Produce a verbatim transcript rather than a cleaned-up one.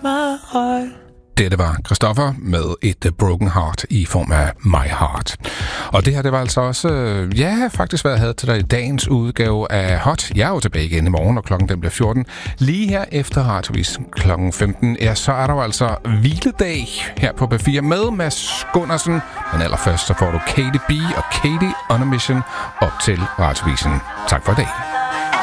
my heart. Dette var Christoffer med et Broken Heart i form af My Heart. Og det her, det var altså også, ja, faktisk hvad jeg havde til dig i dagens udgave af Hot. Jeg er jo tilbage igen i morgen, og klokken den bliver fjorten. Lige her efter Radioavis klokken femten, ja, så er der jo altså hviledag her på P fire med Mads Gundersen. Men allerførst så får du Katy B og Katy on a Mission op til Radioavisen. Tak for i dag.